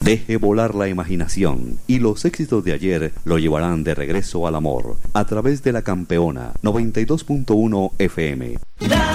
Deje volar la imaginación y los éxitos de ayer lo llevarán de regreso al amor a través de La Campeona 92.1 FM.